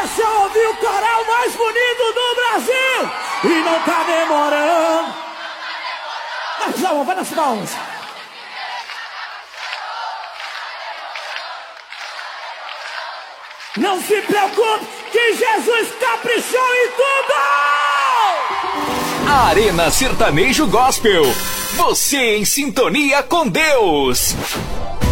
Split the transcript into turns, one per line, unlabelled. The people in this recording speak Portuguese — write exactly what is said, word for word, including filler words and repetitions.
Esse eu ouvi o coral mais bonito do Brasil! E não tá demorando! Vai nas palmas, vai nas palmas! Não se preocupe que Jesus caprichou em tudo!
Arena Sertanejo Gospel. Você em sintonia com Deus.